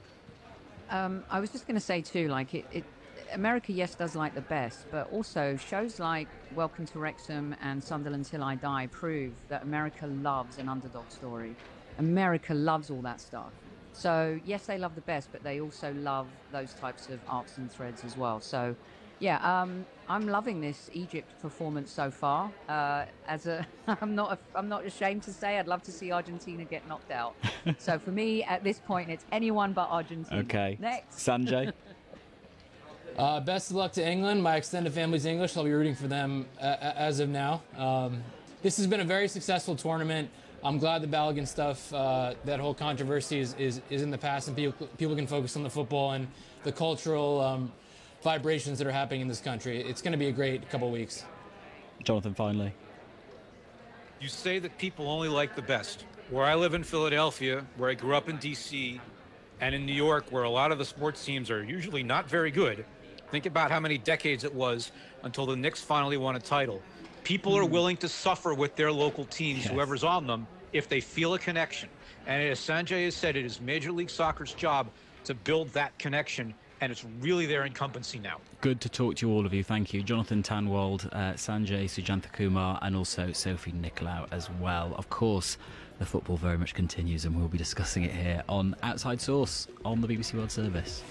I was just going to say too, like America, yes, does like the best, but also shows like Welcome to Wrexham and Sunderland Till I Die prove that America loves an underdog story. America loves all that stuff. So yes, they love the best, but they also love those types of arcs and threads as well. So yeah, I'm loving this Egypt performance so far. I'm not ashamed to say I'd love to see Argentina get knocked out. So for me, at this point, it's anyone but Argentina. Okay. Next. Sanjay? Best of luck to England. My extended family's English. I'll be rooting for them as of now. This has been a very successful tournament. I'm glad the Balogun stuff, that whole controversy is in the past, and people can focus on the football and the cultural vibrations that are happening in this country. It's going to be a great couple of weeks. Jonathan, finally. You say that people only like the best. Where I live in Philadelphia, where I grew up in D.C., and in New York, where a lot of the sports teams are usually not very good, think about how many decades it was until the Knicks finally won a title. People are willing to suffer with their local teams, whoever's on them, if they feel a connection. And as Sanjay has said, it is Major League Soccer's job to build that connection, and it's really their incumbency now. Good to talk to you, all of you. Thank you. Jonathan Tannwald, Sanjay Sujantha-Kumar, and also Sophie Nicolau as well. Of course, the football very much continues, and we'll be discussing it here on Outside Source on the BBC World Service.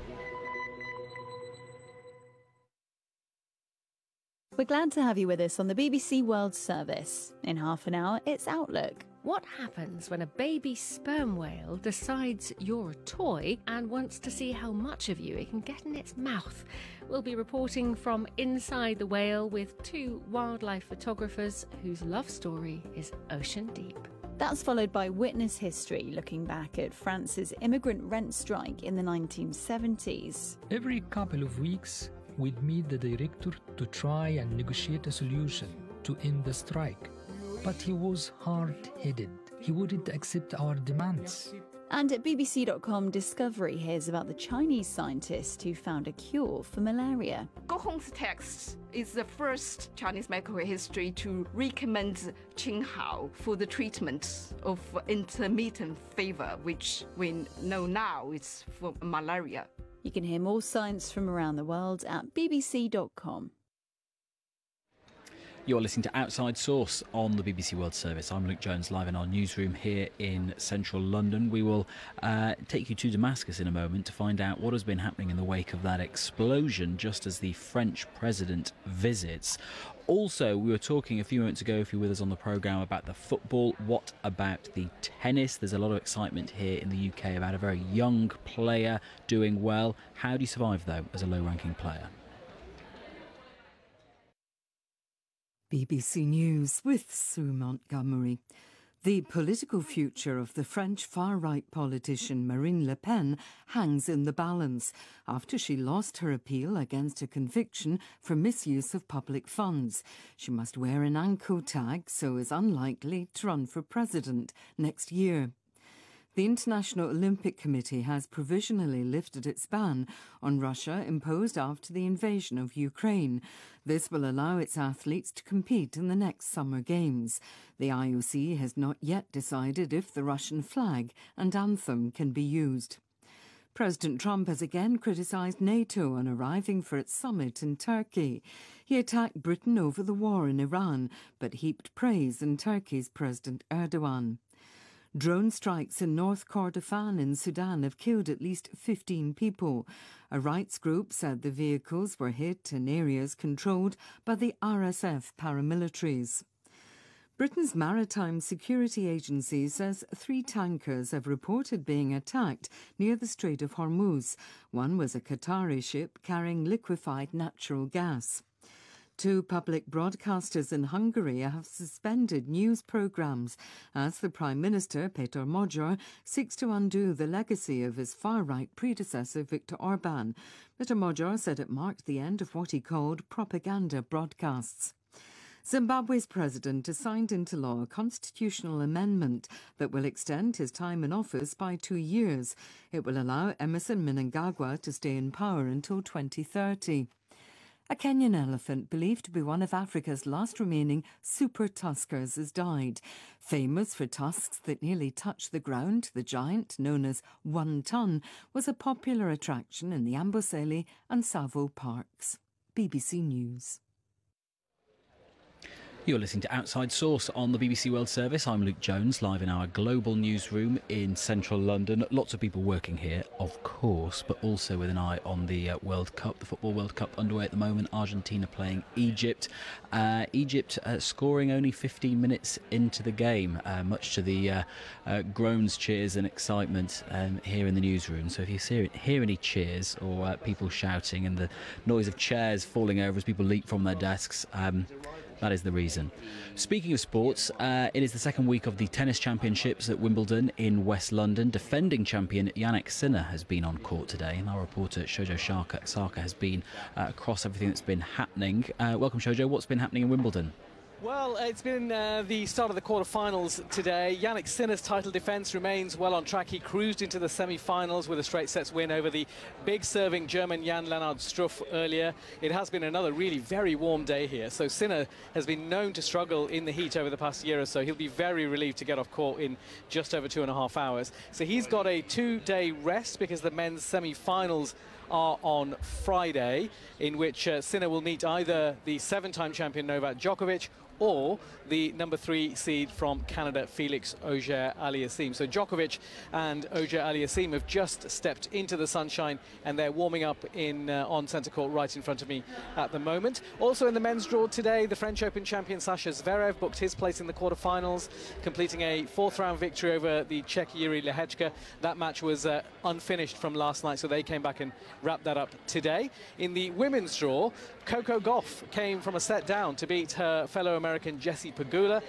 We're glad to have you with us on the BBC World Service. In half an hour, it's Outlook. What happens when a baby sperm whale decides you're a toy and wants to see how much of you it can get in its mouth? We'll be reporting from inside the whale with two wildlife photographers whose love story is ocean deep. That's followed by Witness History, looking back at France's immigrant rent strike in the 1970s. Every couple of weeks, we'd meet the director to try and negotiate a solution to end the strike. But he was hard-headed. He wouldn't accept our demands. And at BBC.com, Discovery hears about the Chinese scientist who found a cure for malaria. Go Hong's text is the first Chinese medical history to recommend Qinghao for the treatment of intermittent fever, which we know now is for malaria. You can hear more science from around the world at BBC.com. You're listening to Outside Source on the BBC World Service. I'm Luke Jones, live in our newsroom here in central London. We will take you to Damascus in a moment to find out what has been happening in the wake of that explosion just as the French president visits. Also, we were talking a few moments ago, if you're with us on the programme, about the football. What about the tennis? There's a lot of excitement here in the UK about a very young player doing well. How do you survive, though, as a low-ranking player? BBC News with Sue Montgomery. The political future of the French far-right politician Marine Le Pen hangs in the balance after she lost her appeal against a conviction for misuse of public funds. She must wear an ANCO tag, so is unlikely to run for president next year. The International Olympic Committee has provisionally lifted its ban on Russia imposed after the invasion of Ukraine. This will allow its athletes to compete in the next Summer Games. The IOC has not yet decided if the Russian flag and anthem can be used. President Trump has again criticised NATO on arriving for its summit in Turkey. He attacked Britain over the war in Iran, but heaped praise on Turkey's President Erdogan. Drone strikes in North Kordofan in Sudan have killed at least 15 people. A rights group said the vehicles were hit in areas controlled by the RSF paramilitaries. Britain's Maritime Security Agency says 3 tankers have reported being attacked near the Strait of Hormuz. One was a Qatari ship carrying liquefied natural gas. 2 public broadcasters in Hungary have suspended news programmes as the Prime Minister, Péter Magyar, seeks to undo the legacy of his far-right predecessor, Viktor Orbán. Mr Magyar said it marked the end of what he called propaganda broadcasts. Zimbabwe's president has signed into law a constitutional amendment that will extend his time in office by 2 years. It will allow Emmerson Mnangagwa to stay in power until 2030. A Kenyan elephant, believed to be one of Africa's last remaining super tuskers, has died. Famous for tusks that nearly touch the ground, the giant, known as 1 ton, was a popular attraction in the Amboseli and Tsavo parks. BBC News. You're listening to Outside Source on the BBC World Service. I'm Luke Jones, live in our global newsroom in central London. Lots of people working here, of course, but also with an eye on the World Cup, the Football World Cup underway at the moment. Argentina playing Egypt. Egypt scoring only 15 minutes into the game, much to the groans, cheers and excitement here in the newsroom. So if you hear any cheers or people shouting and the noise of chairs falling over as people leap from their desks, that is the reason. Speaking of sports, it is the second week of the tennis championships at Wimbledon in West London. Defending champion Jannik Sinner has been on court today, and our reporter Shojo Saka has been across everything that's been happening. Welcome, Shojo. What's been happening in Wimbledon? Well, it's been the start of the quarter-finals today. Jannik Sinner's title defence remains well on track. He cruised into the semi-finals with a straight sets win over the big serving German Jan-Lennard Struff earlier. It has been another really very warm day here. So Sinner has been known to struggle in the heat over the past year or so. He'll be very relieved to get off court in just over 2.5 hours. So he's got a 2-day rest because the men's semi-finals are on Friday, in which Sinner will meet either the 7-time champion Novak Djokovic or the number 3 seed from Canada, Felix Auger-Aliassime. So Djokovic and Auger-Aliassime have just stepped into the sunshine, and they're warming up on centre court right in front of me at the moment. Also in the men's draw today, the French Open champion Sasha Zverev booked his place in the quarterfinals, completing a 4th-round victory over the Czech Yuri Lehečka. That match was unfinished from last night, so they came back and wrapped that up today. In the women's draw, Coco Gauff came from a set down to beat her fellow American Jessie Pegula.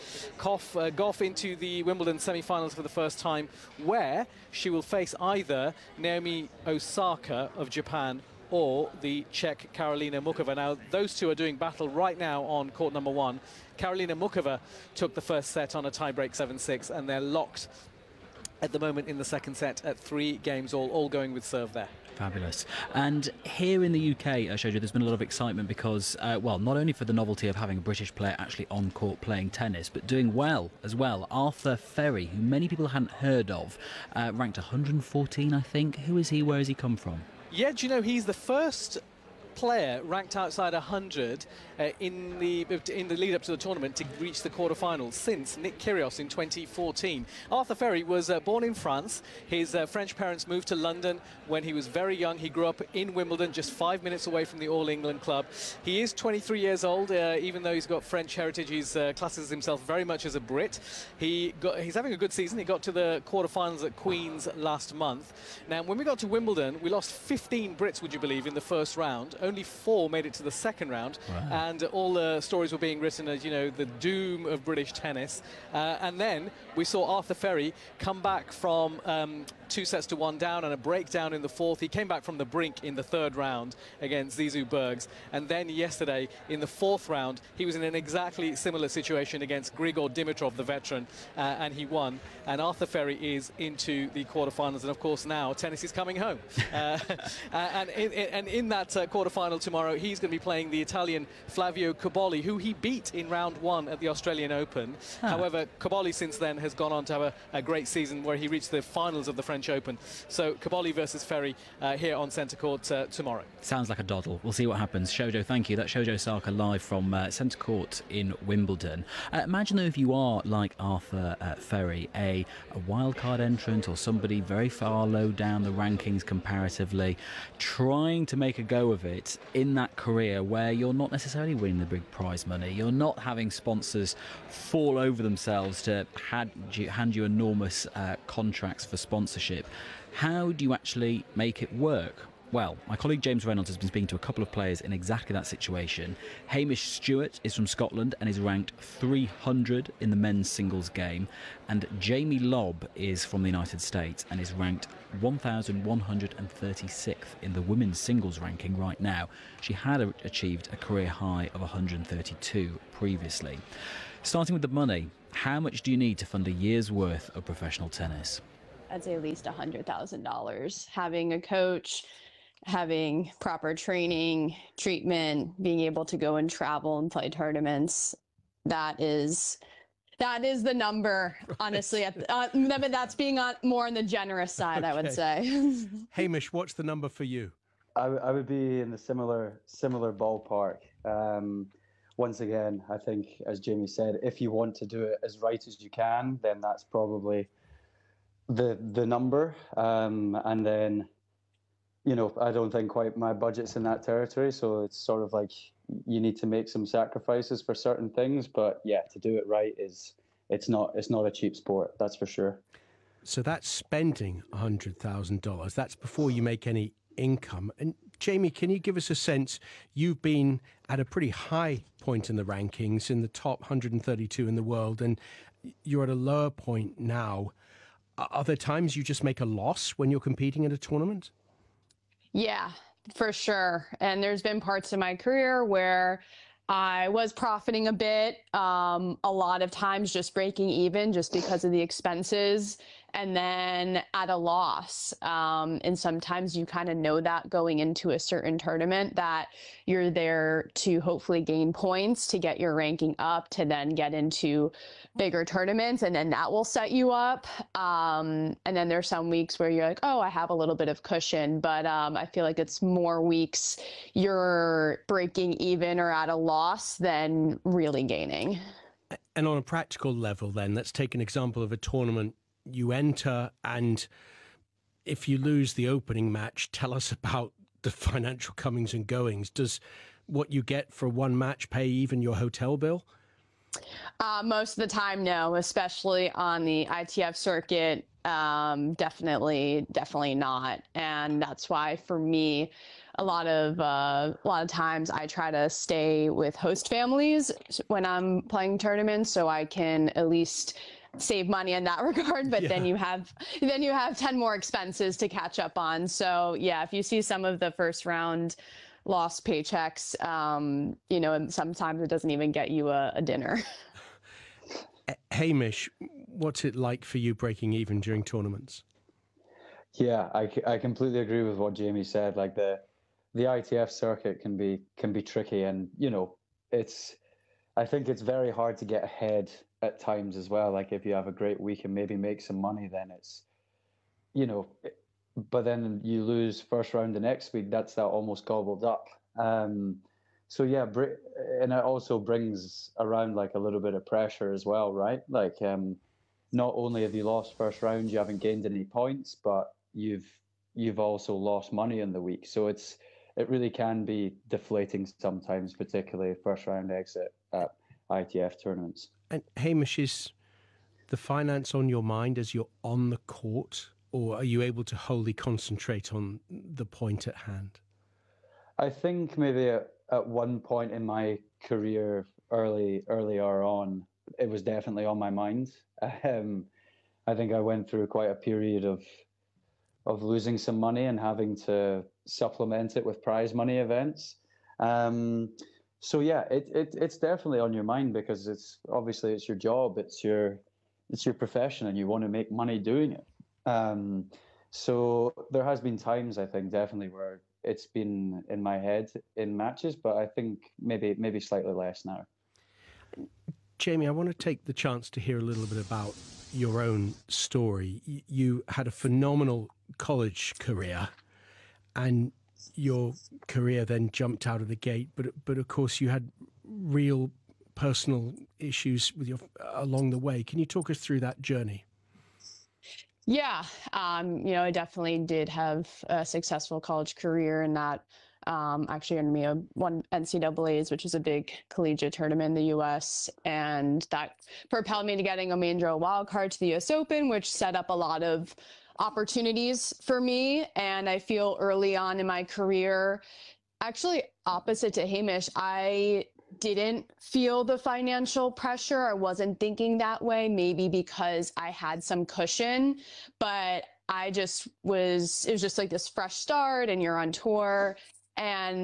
Gauff into the Wimbledon semi-finals for the first time, where she will face either Naomi Osaka of Japan or the Czech Karolina Muchova. Now, those two are doing battle right now on court number 1. Karolina Muchova took the first set on a tie-break 7-6, and they're locked at the moment in the second set at 3 games all going with serve there. Fabulous. And here in the UK, Shojo, there's been a lot of excitement because, well, not only for the novelty of having a British player actually on court playing tennis, but doing well as well. Arthur Ferry, who many people hadn't heard of, ranked 114, I think. Who is he? Where has he come from? Yeah, do you know, he's the first player ranked outside 100 in the lead up to the tournament to reach the quarterfinals since Nick Kyrgios in 2014. Arthur Ferry was born in France. His French parents moved to London when he was very young. He grew up in Wimbledon, just 5 minutes away from the All England club. He is 23 years old. Even though he's got French heritage, he classes himself very much as a Brit. He's having a good season. He got to the quarterfinals at Queen's last month. Now, when we got to Wimbledon, we lost 15 Brits, would you believe, in the first round. only 4 made it to the second round. Wow. And all the stories were being written as, you know, the doom of British tennis. And then we saw Arthur Ferry come back from 2-1 down and a breakdown in the fourth. He came back from the brink in the third round against Zizou Bergs. And then yesterday, in the fourth round, he was in an exactly similar situation against Grigor Dimitrov, the veteran, and he won. And Arthur Ferry is into the quarterfinals. And of course, now tennis is coming home. And in that quarterfinal tomorrow, he's going to be playing the Italian Flavio Cobolli, who he beat in round 1 at the Australian Open. However, Cobolli since then has gone on to have a great season where he reached the finals of the French Open. So Cobolli versus Ferry here on centre court tomorrow. Sounds like a doddle. We'll see what happens. Shojo, thank you. That's Shojo Saka live from centre court in Wimbledon. Imagine though if you are like Arthur Ferry, a wildcard entrant or somebody very far low down the rankings comparatively, trying to make a go of it in that career where you're not necessarily winning the big prize money, you're not having sponsors fall over themselves to hand you enormous contracts for sponsorship. How do you actually make it work? Well, my colleague James Reynolds has been speaking to a couple of players in exactly that situation. Hamish Stewart is from Scotland and is ranked 300 in the men's singles game. And Jamie Lobb is from the United States and is ranked 1,136th in the women's singles ranking right now. She had achieved a career high of 132 previously. Starting with the money, how much do you need to fund a year's worth of professional tennis? I'd say at least $100,000. Having a coach, having proper training, treatment, being able to go and travel and play tournaments, that is the number, honestly. That's being more on the generous side, I would say. Hamish, what's the number for you? I would be in the similar ballpark. Once again, I think, as Jamie said, if you want to do it as right as you can, then that's probably the number. And then, you know, I don't think quite my budget's in that territory, so it's sort of like you need to make some sacrifices for certain things. But yeah, to do it right it's not a cheap sport, that's for sure. So that's spending $100,000. That's before you make any income. And Jamie, can you give us a sense? You've been at a pretty high point in the rankings, in the top 132 in the world, and you're at a lower point now. Are there times you just make a loss when you're competing in a tournament? Yeah, for sure. And there's been parts of my career where I was profiting a bit, a lot of times just breaking even just because of the expenses, and then at a loss. And sometimes you kind of know that going into a certain tournament that you're there to hopefully gain points to get your ranking up to then get into bigger tournaments, and then that will set you up. And then there's some weeks where you're like, oh, I have a little bit of cushion, but I feel like it's more weeks you're breaking even or at a loss than really gaining. And on a practical level then, let's take an example of a tournament you enter, and if you lose the opening match, tell us about the financial comings and goings. Does what you get for one match pay even your hotel bill? Most of the time, no, especially on the ITF circuit. Definitely not. And that's why for me, a lot of times I try to stay with host families when I'm playing tournaments, so I can at least save money in that regard. But then you have 10 more expenses to catch up on. So yeah, if you see some of the first round lost paychecks, you know, and sometimes it doesn't even get you a dinner. Hamish, what's it like for you breaking even during tournaments? Yeah, I completely agree with what Jamie said. Like the ITF circuit can be tricky, and you know, I think it's very hard to get ahead at times as well. Like if you have a great week and maybe make some money, then it's, you know, but then you lose first round the next week, that's that almost gobbled up. So yeah, and it also brings around like a little bit of pressure as well, right? Like not only have you lost first round, you haven't gained any points, but you've also lost money in the week. So it really can be deflating sometimes, particularly first round exit at ITF tournaments. And Hamish, is the finance on your mind as you're on the court, or are you able to wholly concentrate on the point at hand? I think maybe at one point in my career, earlier on, it was definitely on my mind. I think I went through quite a period of losing some money and having to supplement it with prize money events. So yeah, it's definitely on your mind because it's obviously it's your job, it's your profession, and you want to make money doing it. So there has been times, I think, definitely where it's been in my head in matches, but I think maybe slightly less now. Jamie, I want to take the chance to hear a little bit about your own story. You had a phenomenal college career, and your career then jumped out of the gate. But of course, you had real personal issues with along the way. Can you talk us through that journey? Yeah, I definitely did have a successful college career, and that actually earned me won NCAAs, which is a big collegiate tournament in the U.S., and that propelled me to getting a main draw wild card to the U.S. Open, which set up a lot of opportunities for me. And I feel early on in my career, actually opposite to Hamish, I didn't feel the financial pressure. I wasn't thinking that way, maybe because I had some cushion, but it was just like this fresh start and you're on tour. And,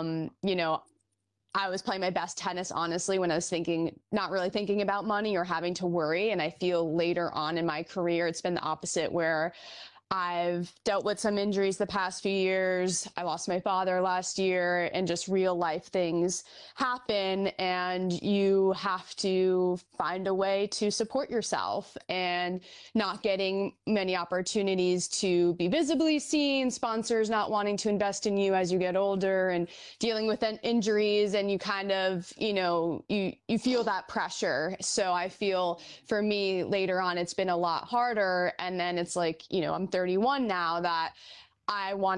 I was playing my best tennis, honestly, when I was not really thinking about money or having to worry. And I feel later on in my career, it's been the opposite, where I've dealt with some injuries the past few years. I lost my father last year, and just real life things happen, and you have to find a way to support yourself, and not getting many opportunities to be visibly seen, sponsors not wanting to invest in you as you get older, and dealing with injuries, and you kind of, you feel that pressure. So I feel for me later on, it's been a lot harder. And then it's like, I'm 31 now, that I want